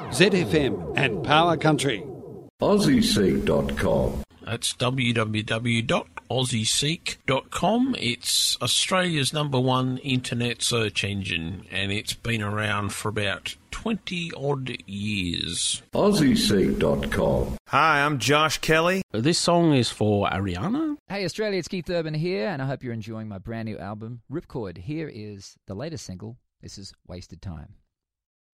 ZFM and Power Country. AussieSeek.com. That's www.aussieseek.com. It's Australia's #1 internet search engine, and it's been around for about 20-odd years. AussieSeek.com. Hi, I'm Josh Kelly. This song is for Ariana. Hey Australia, it's Keith Urban here, and I hope you're enjoying my brand new album, Ripcord. Here is the latest single. This is Wasted Time.